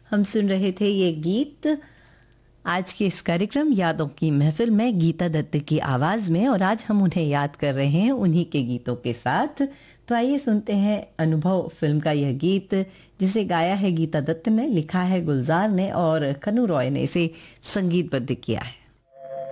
हम सुन रहे थे ये गीत आज के इस कार्यक्रम यादों की महफिल में गीता दत्त की आवाज़ में, और आज हम उन्हें याद कर रहे हैं उन्हीं के गीतों के साथ। तो आइए सुनते हैं अनुभव फिल्म का यह गीत, जिसे गाया है गीता दत्त ने, लिखा है गुलजार ने और कनु रॉय ने इसे संगीतबद्ध किया है।